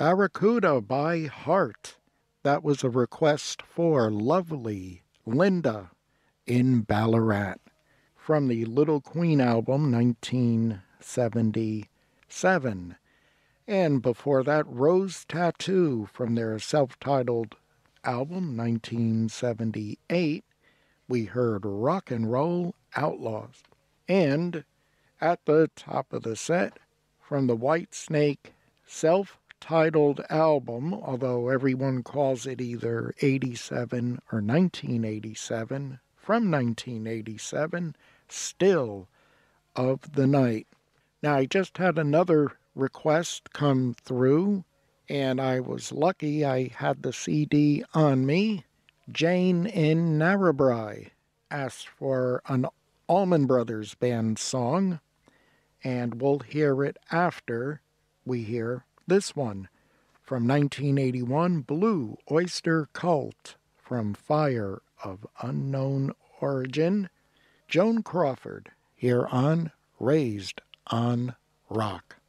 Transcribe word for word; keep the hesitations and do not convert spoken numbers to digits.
Barracuda by Heart. That was a request for lovely Linda in Ballarat from the Little Queen album, nineteen seventy-seven. And before that, Rose Tattoo from their self-titled album, nineteen seventy-eight. We heard Rock and Roll Outlaws. And at the top of the set, from the Whitesnake self-titled album, although everyone calls it either eighty-seven or nineteen eighty-seven, from nineteen eighty-seven, Still of the Night. Now, I just had another request come through, and I was lucky I had the C D on me. Jane in Narrabri asked for an Allman Brothers Band song, and we'll hear it after we hear this one from nineteen eighty-one, Blue Oyster Cult from Fire of Unknown Origin. Joan Crawford here on Raised on Rock.